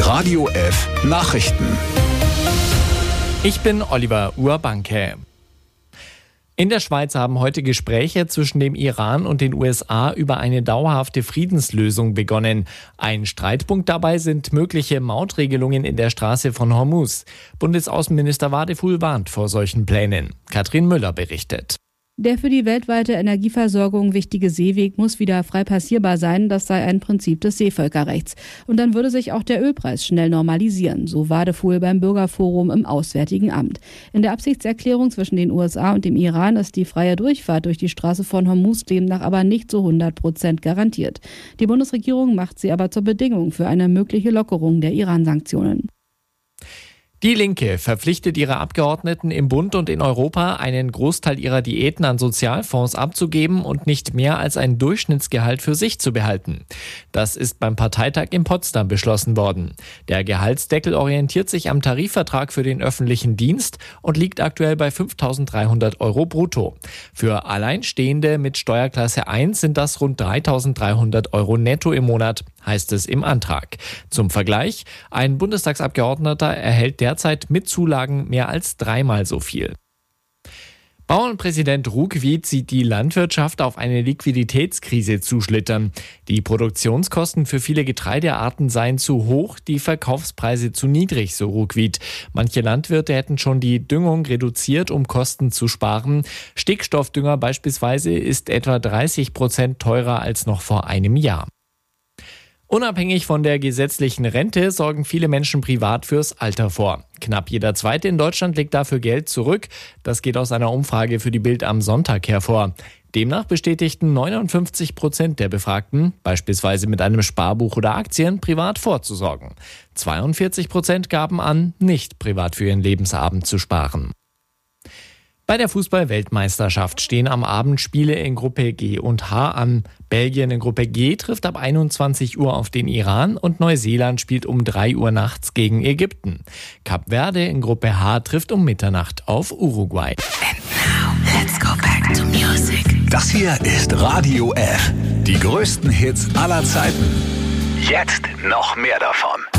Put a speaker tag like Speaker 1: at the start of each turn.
Speaker 1: Radio F Nachrichten.
Speaker 2: Ich bin Oliver Urbanke. In der Schweiz haben heute Gespräche zwischen dem Iran und den USA über eine dauerhafte Friedenslösung begonnen. Ein Streitpunkt dabei sind mögliche Mautregelungen in der Straße von Hormuz. Bundesaußenminister Wadefuhl warnt vor solchen Plänen. Katrin Müller berichtet.
Speaker 3: Der für die weltweite Energieversorgung wichtige Seeweg muss wieder frei passierbar sein. Das sei ein Prinzip des Seevölkerrechts. Und dann würde sich auch der Ölpreis schnell normalisieren, so Wadefuhl beim Bürgerforum im Auswärtigen Amt. In der Absichtserklärung zwischen den USA und dem Iran ist die freie Durchfahrt durch die Straße von Hormuz demnach aber nicht zu 100% garantiert. Die Bundesregierung macht sie aber zur Bedingung für eine mögliche Lockerung der Iran-Sanktionen.
Speaker 2: Die Linke verpflichtet ihre Abgeordneten im Bund und in Europa, einen Großteil ihrer Diäten an Sozialfonds abzugeben und nicht mehr als ein Durchschnittsgehalt für sich zu behalten. Das ist beim Parteitag in Potsdam beschlossen worden. Der Gehaltsdeckel orientiert sich am Tarifvertrag für den öffentlichen Dienst und liegt aktuell bei 5.300 € brutto. Für Alleinstehende mit Steuerklasse 1 sind das rund 3.300 € netto im Monat, heißt es im Antrag. Zum Vergleich, ein Bundestagsabgeordneter erhält derzeit mit Zulagen mehr als dreimal so viel. Bauernpräsident Ruckwied sieht die Landwirtschaft auf eine Liquiditätskrise zuschlittern. Die Produktionskosten für viele Getreidearten seien zu hoch, die Verkaufspreise zu niedrig, so Ruckwied. Manche Landwirte hätten schon die Düngung reduziert, um Kosten zu sparen. Stickstoffdünger beispielsweise ist etwa 30% teurer als noch vor einem Jahr. Unabhängig von der gesetzlichen Rente sorgen viele Menschen privat fürs Alter vor. Knapp jeder Zweite in Deutschland legt dafür Geld zurück. Das geht aus einer Umfrage für die Bild am Sonntag hervor. Demnach bestätigten 59% der Befragten, beispielsweise mit einem Sparbuch oder Aktien, privat vorzusorgen. 42% gaben an, nicht privat für ihren Lebensabend zu sparen. Bei der Fußball-Weltmeisterschaft stehen am Abend Spiele in Gruppe G und H an. Belgien in Gruppe G trifft ab 21 Uhr auf den Iran und Neuseeland spielt um 3 Uhr nachts gegen Ägypten. Kap Verde in Gruppe H trifft um Mitternacht auf Uruguay.
Speaker 1: And now, let's go back to music. Das hier ist Radio F. Die größten Hits aller Zeiten. Jetzt noch mehr davon.